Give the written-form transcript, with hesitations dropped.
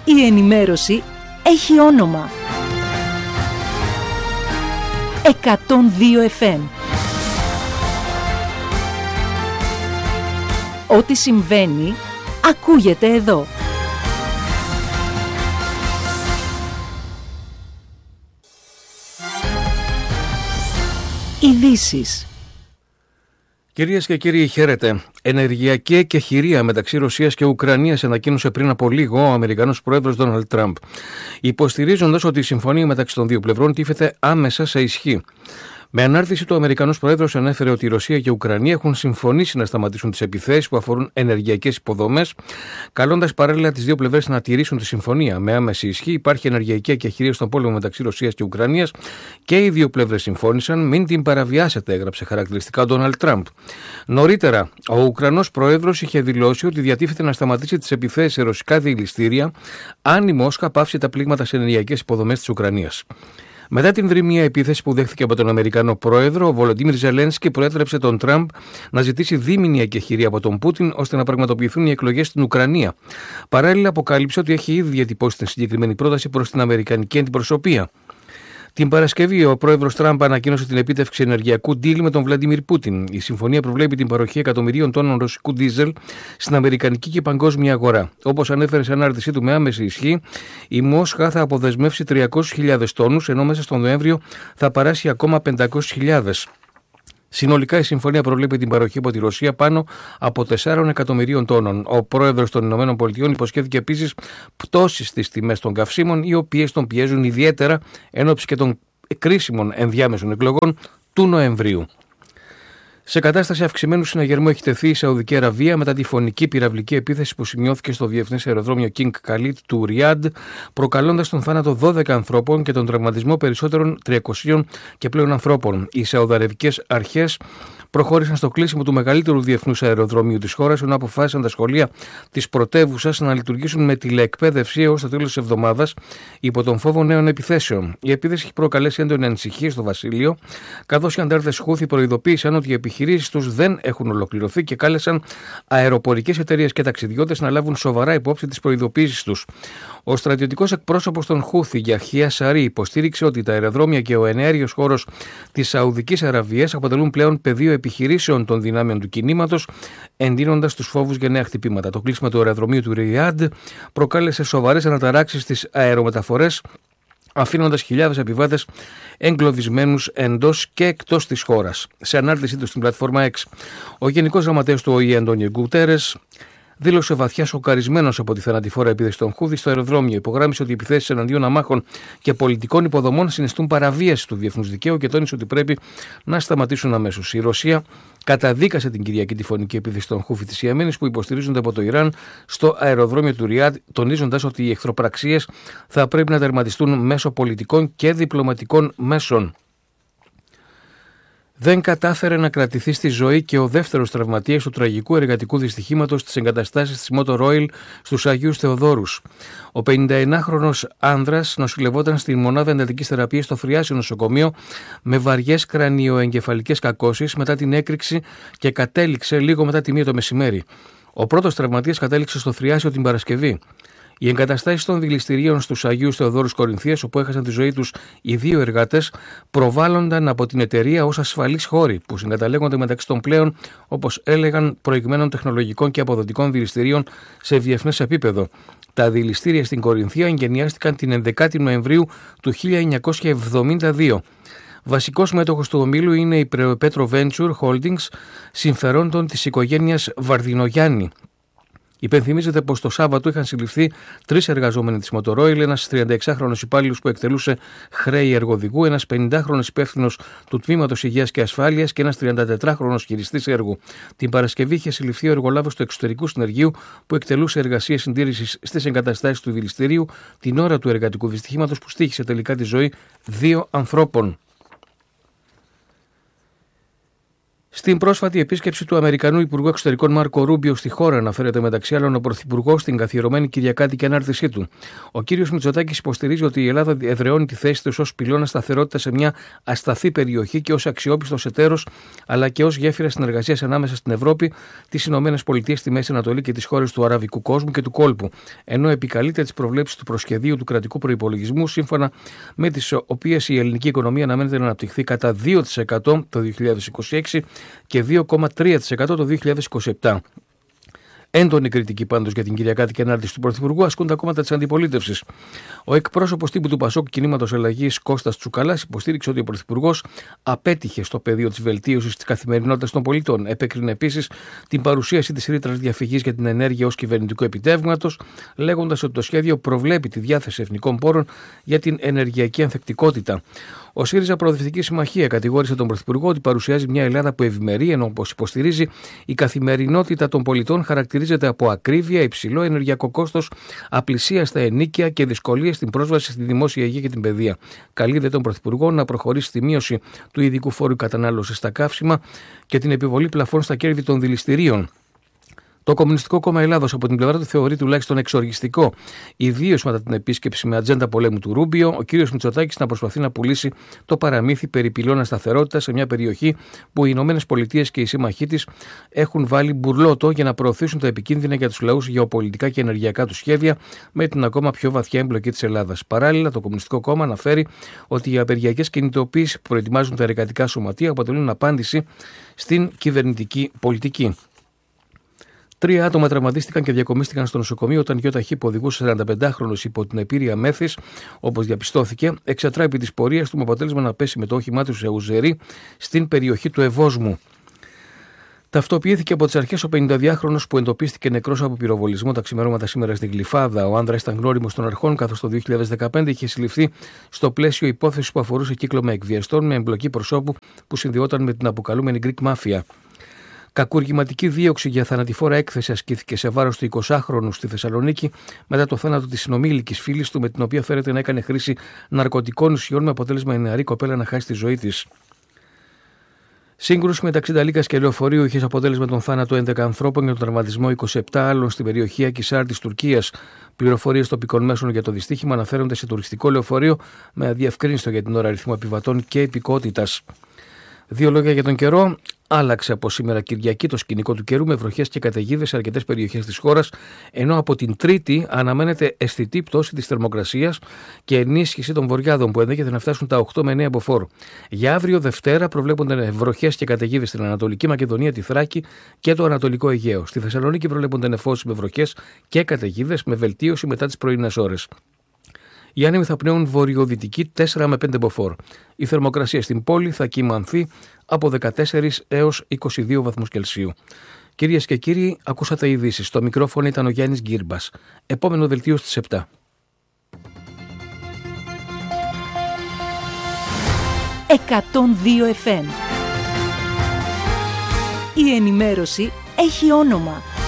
Η ενημέρωση έχει όνομα. 102 FM. Ό,τι συμβαίνει, ακούγεται εδώ. Ειδήσεις. Κυρίες και κύριοι, χαίρετε. Ενεργειακή εκεχηρία μεταξύ Ρωσίας και Ουκρανίας ανακοίνωσε πριν από λίγο ο Αμερικανός πρόεδρος Ντόναλντ Τραμπ, υποστηρίζοντας ότι η συμφωνία μεταξύ των δύο πλευρών τίθεται άμεσα σε ισχύ. Με ανάρτηση του, ο Αμερικανός πρόεδρος ανέφερε ότι η Ρωσία και η Ουκρανία έχουν συμφωνήσει να σταματήσουν τις επιθέσεις που αφορούν ενεργειακές υποδομές, καλώντας παράλληλα τις δύο πλευρές να τηρήσουν τη συμφωνία. Με άμεση ισχύ υπάρχει ενεργειακή εκεχηρία στον πόλεμο μεταξύ Ρωσίας και Ουκρανίας και οι δύο πλευρές συμφώνησαν μην την παραβιάσετε, έγραψε χαρακτηριστικά ο Ντόναλντ Τραμπ. Νωρίτερα, ο Ουκρανός πρόεδρος είχε δηλώσει ότι διατίθεται να σταματήσει τις επιθέσεις σε ρωσικά διελιστήρια αν η Μόσχα πάυσει τα πλήγματα σε ενεργειακές υποδομές της Ουκρανίας. Μετά την δρυμία επίθεση που δέχθηκε από τον Αμερικανό πρόεδρο, ο Βολοντίμιρ Ζελένσκι προέτρεψε τον Τραμπ να ζητήσει δίμηνη εκεχηρία από τον Πούτιν ώστε να πραγματοποιηθούν οι εκλογές στην Ουκρανία. Παράλληλα, αποκάλυψε ότι έχει ήδη διατυπώσει την συγκεκριμένη πρόταση προς την Αμερικανική αντιπροσωπεία. Την Παρασκευή, ο πρόεδρος Τραμπ ανακοίνωσε την επίτευξη ενεργειακού ντύλ με τον Βλαντίμιρ Πούτιν. Η συμφωνία προβλέπει την παροχή εκατομμυρίων τόνων ρωσικού ντίζελ στην αμερικανική και παγκόσμια αγορά. Όπως ανέφερε σε ανάρτησή του με άμεση ισχύ, η Μόσχα θα αποδεσμεύσει 300.000 τόνους, ενώ μέσα στον Νοέμβριο θα παράσει ακόμα 500.000. Συνολικά η συμφωνία προβλέπει την παροχή από τη Ρωσία πάνω από 4 εκατομμυρίων τόνων. Ο πρόεδρος των ΗΠΑ υποσχέθηκε επίσης πτώσεις στις τιμές των καυσίμων, οι οποίες τον πιέζουν ιδιαίτερα εν ώψη και των κρίσιμων ενδιάμεσων εκλογών του Νοεμβρίου. Σε κατάσταση αυξημένου συναγερμού έχει τεθεί η Σαουδική Αραβία μετά τη φωνική πυραυλική επίθεση που σημειώθηκε στο διεθνές αεροδρόμιο King Khalid του Ριάντ, προκαλώντας τον θάνατο 12 ανθρώπων και τον τραυματισμό περισσότερων 300 και πλέον ανθρώπων. Οι σαουδαραβικές αρχές προχώρησαν στο κλείσιμο του μεγαλύτερου διεθνούς αεροδρομίου της χώρας, ενώ αποφάσισαν τα σχολεία της πρωτεύουσας να λειτουργήσουν με τηλεεκπαίδευση έως το τέλος της εβδομάδας υπό τον φόβο νέων επιθέσεων. Η επίθεση έχει προκαλέσει έντονη ανησυχία στο Βασίλειο, καθώς οι αντάρτες Χούθι προειδοποίησαν ότι οι επιχειρήσεις τους δεν έχουν ολοκληρωθεί και κάλεσαν αεροπορικές εταιρείες και ταξιδιώτες να λάβουν σοβαρά υπόψη τις προειδοποίησεις τους. Ο στρατιωτικός εκπρόσωπος των Χούθι, Γιαχία Σαρί, υποστήριξε ότι τα αεροδρόμια και ο εναέριος χώρος της Σαουδικής Αραβίας αποτελούν πλέον πεδίο επιχειρήσεων των δυνάμεων του κινήματος, εντείνοντας τους φόβους για νέα χτυπήματα. Το κλείσιμο του αεροδρομίου του Ριάντ προκάλεσε σοβαρές αναταράξεις στις αερομεταφορές, αφήνοντας χιλιάδες επιβάτες εγκλωβισμένους εντός και εκτός της χώρας. Σε ανάρτησή του στην πλατφόρμα X, ο Γενικός Γραμματέας του ΟΗΕ, Αντόνιο Γκουτέρες, δήλωσε βαθιά σοκαρισμένος από τη θανατηφόρα επίθεση των Χούθι στο αεροδρόμιο. Υπογράμμισε ότι οι επιθέσεις εναντίον αμάχων και πολιτικών υποδομών συνιστούν παραβίαση του διεθνούς δικαίου και τόνισε ότι πρέπει να σταματήσουν αμέσως. Η Ρωσία καταδίκασε την Κυριακή τη φωνική επίθεση των Χούθι της Ιεμένης που υποστηρίζονται από το Ιράν στο αεροδρόμιο του Ριάντ, τονίζοντας ότι οι εχθροπραξίες θα πρέπει να τερματιστούν μέσω πολιτικών και διπλωματικών μέσων. Δεν κατάφερε να κρατηθεί στη ζωή και ο δεύτερος τραυματίας του τραγικού εργατικού δυστυχήματος στις εγκαταστάσεις της Motor Oil στους Αγίους Θεοδόρους. Ο 51χρονος άνδρας νοσηλευόταν στη μονάδα εντατικής θεραπείας στο Θριάσιο νοσοκομείο με βαριές κρανιοεγκεφαλικές κακώσεις μετά την έκρηξη και κατέληξε λίγο μετά τη 1 το μεσημέρι. Ο πρώτος τραυματίας κατέληξε στο Θριάσιο την Παρασκευή. Οι εγκαταστάσεις των δηληστηρίων στους Αγίους Θεοδόρους Κορινθίας, όπου έχασαν τη ζωή τους οι δύο εργάτες, προβάλλονταν από την εταιρεία ως ασφαλείς χώροι που συγκαταλέγονται μεταξύ των πλέον, όπως έλεγαν, προηγμένων τεχνολογικών και αποδοτικών δηληστηρίων σε διεθνές επίπεδο. Τα δηληστήρια στην Κορινθία εγκαινιάστηκαν την 11η Νοεμβρίου του 1972. Βασικός μέτοχος του ομίλου είναι η Petro Venture Holdings, συμφερόντων της οικογένειας Βαρδινογιάννη. Υπενθυμίζεται πως το Σάββατο είχαν συλληφθεί 3 εργαζόμενοι της Motor Oil, ένας 36χρονος υπάλληλος που εκτελούσε χρέη εργοδηγού, ένας 50χρονος υπεύθυνος του Τμήματος Υγείας και Ασφάλειας και ένας 34χρονος χειριστής έργου. Την Παρασκευή είχε συλληφθεί ο εργολάβος του εξωτερικού συνεργείου που εκτελούσε εργασίες συντήρησης στις εγκαταστάσεις του δηληστηρίου την ώρα του εργατικού δυστυχήματος που στοίχησε τελικά τη ζωή 2 ανθρώπων. Στην πρόσφατη επίσκεψη του Αμερικανού Υπουργού Εξωτερικών Μάρκο Ρούμπιο στη χώρα, αναφέρεται μεταξύ άλλων ο Πρωθυπουργός στην καθιερωμένη Κυριακάτικη ανάρτησή του. Ο κ. Μητσοτάκης υποστηρίζει ότι η Ελλάδα εδραιώνει τη θέση της ως πυλώνα σταθερότητα σε μια ασταθή περιοχή και ως αξιόπιστος εταίρος, αλλά και ως γέφυρα συνεργασίας ανάμεσα στην Ευρώπη, τις ΗΠΑ, τη Μέση Ανατολή και τις χώρες του αραβικού κόσμου και του κόλπου. Ενώ επικαλείται τις προβλέψεις του προσχεδίου του κρατικού προϋπολογισμού, σύμφωνα με τις οποίες η ελληνική οικονομία αναμένεται να αναπτυχθεί κατά 2% το 2026 και 2,3% το 2027. Έντονη κριτική πάντως για την Κυριακάτικη ανάρτηση του Πρωθυπουργού ασκούν τα κόμματα της αντιπολίτευσης. Ο εκπρόσωπος τύπου του Πασόκ Κινήματος Αλλαγής Κώστας Τσουκαλάς υποστήριξε ότι ο Πρωθυπουργός απέτυχε στο πεδίο της βελτίωσης της καθημερινότητας των πολιτών. Επέκρινε επίσης την παρουσίαση της ρήτρας διαφυγής για την ενέργεια ως κυβερνητικού επιτεύγματος, λέγοντας ότι το σχέδιο προβλέπει τη διάθεση εθνικών πόρων για την ενεργειακή ανθεκτικότητα. Ο ΣΥΡΙΖΑ Προοδευτική Συμμαχία κατηγόρησε τον Πρωθυπουργό ότι παρουσιάζει μια Ελλάδα που ευημερεί, ενώ όπως υποστηρίζει η καθημερινότητα των πολιτών χαρακτηρίζεται από ακρίβεια, υψηλό ενεργειακό κόστος, απλησία στα ενοίκια και δυσκολίες στην πρόσβαση στη δημόσια υγεία και την παιδεία. Καλεί δε τον Πρωθυπουργό να προχωρήσει στη μείωση του ειδικού φόρου κατανάλωσης στα καύσιμα και την επιβολή πλαφών στα κέρδη των δηληστηρίων. Το Κομμουνιστικό Κόμμα Ελλάδος από την πλευρά του θεωρεί τουλάχιστον εξοργιστικό, ιδίως μετά την επίσκεψη με ατζέντα πολέμου του Ρούμπιο, ο κ. Μητσοτάκης να προσπαθεί να πουλήσει το παραμύθι περί πυλώνα σταθερότητας σε μια περιοχή που οι ΗΠΑ και οι σύμμαχοί της έχουν βάλει μπουρλότο για να προωθήσουν τα επικίνδυνα για τους λαούς γεωπολιτικά και ενεργειακά του σχέδια, με την ακόμα πιο βαθιά εμπλοκή της Ελλάδας. Παράλληλα, το Κομμουνιστικό Κόμμα αναφέρει ότι οι απεργιακές κινητοποιήσεις που προετοιμάζουν τα εργατικά σωματεία αποτελούν απάντηση στην κυβερνητική πολιτική. 3 άτομα τραυματίστηκαν και διακομίστηκαν στο νοσοκομείο όταν γιοταχή που οδηγούσε 45χρονος υπό την επήρεια μέθης, όπως διαπιστώθηκε, εξατράπη της πορείας του με αποτέλεσμα να πέσει με το όχημά του σε ουζερί στην περιοχή του Ευόσμου. Ταυτοποιήθηκε από τις αρχές ο 52χρονος που εντοπίστηκε νεκρός από πυροβολισμό τα ξημερώματα σήμερα στην Γλυφάδα. Ο άνδρας ήταν γνώριμος των αρχών, καθώς το 2015 είχε συλληφθεί στο πλαίσιο υπόθεσης που αφορούσε κύκλωμα εκβιαστών με εμπλοκή προσώπου που συνδυόταν με την αποκαλούμενη Greek Mafia. Κακουργηματική δίωξη για θανατηφόρα έκθεση ασκήθηκε σε βάρος του 20χρονου στη Θεσσαλονίκη μετά το θάνατο της συνομήλικης φίλης του, με την οποία φέρεται να έκανε χρήση ναρκωτικών ουσιών, με αποτέλεσμα η νεαρή κοπέλα να χάσει τη ζωή της. Σύγκρουση μεταξύ Νταλίκας και λεωφορείου είχε αποτέλεσμα τον θάνατο 11 ανθρώπων και τον τραυματισμό 27 άλλων στην περιοχή Ακισάρ της Τουρκίας. Πληροφορίες τοπικών μέσων για το δυστύχημα αναφέρονται σε τουριστικό λεωφορείο με αδιευκρίνιστο για την ώρα αριθμό επιβατών και υπηκότητας. 2 λόγια για τον καιρό. Άλλαξε από σήμερα Κυριακή το σκηνικό του καιρού με βροχές και καταιγίδες σε αρκετές περιοχές της χώρας, ενώ από την Τρίτη αναμένεται αισθητή πτώση της θερμοκρασίας και ενίσχυση των βορειάδων που ενδέχεται να φτάσουν τα 8 με 9 μποφόρ. Για αύριο Δευτέρα προβλέπονται βροχές και καταιγίδες στην Ανατολική Μακεδονία, τη Θράκη και το Ανατολικό Αιγαίο. Στη Θεσσαλονίκη προβλέπονται νεφώσεις με βροχές και καταιγίδες με βελτίωση μετά τις πρωινές ώρες. Οι άνεμοι θα πνέουν βορειοδυτική 4 με 5 μποφόρ. Η θερμοκρασία στην πόλη θα κυμανθεί από 14 έως 22 βαθμούς Κελσίου. Κυρίες και κύριοι, ακούσατε ειδήσεις. Στο μικρόφωνο ήταν ο Γιάννης Γκύρμπας. Επόμενο δελτίο στις 7. 102 FM. Η ενημέρωση έχει όνομα.